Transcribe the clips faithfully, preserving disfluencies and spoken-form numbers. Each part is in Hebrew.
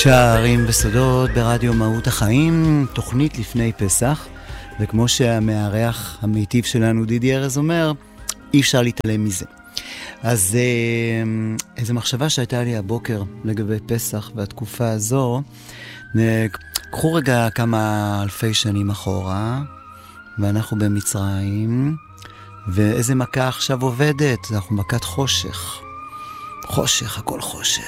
שערים וסודות ברדיו מהות החיים, תוכנית לפני פסח, וכמו שהמארח המיטיב שלנו דידי ארז אומר, אי אפשר להתעלם מזה. אז איזו מחשבה שהייתה לי הבוקר לגבי פסח והתקופה הזו, קחו רגע כמה אלפי שנים אחורה, ואנחנו במצרים, ואיזה מכה עכשיו עובדת, אנחנו מכת חושך. חושך, הכל חושך.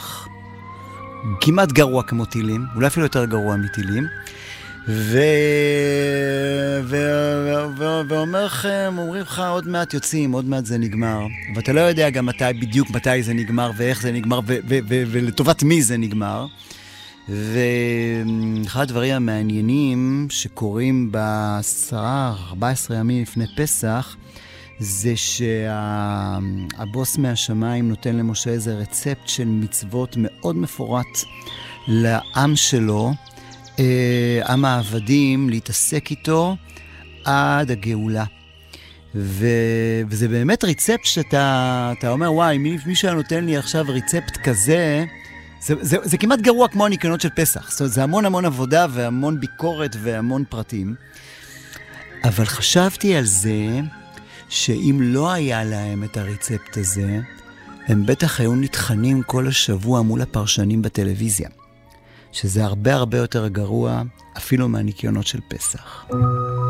כמעט גרוע כמו טילים, אולי אפילו יותר גרוע מטילים. ו... ו... ו... ואומר לכם, אומרים לך, עוד מעט יוצאים, עוד מעט זה נגמר. ואתה לא יודע גם מתי, בדיוק מתי זה נגמר, ואיך זה נגמר, ו... ו... ו... ולטובת מי זה נגמר. ואחד הדברים המעניינים שקורים בעשרה, ארבע עשרה ימים לפני פסח, זה שהבוס מהשמיים נותן למשה איזה רצפט של מצוות מאוד מפורט לעם שלו, עם העבדים, להתעסק איתו עד הגאולה. ו... וזה באמת רצפט שאתה אתה אומר, וואי, מי, מי שנותן לי עכשיו רצפט כזה, זה, זה, זה כמעט גרוע כמו הניקיונות של פסח. זאת אומרת, זה המון המון עבודה והמון ביקורת והמון פרטים. אבל חשבתי על זה, שאם לא היה להם את הרצפט הזה, הם בטח היו נתחנים כל השבוע מול הפרשנים בטלוויזיה. שזה הרבה הרבה יותר גרוע, אפילו מהניקיונות של פסח.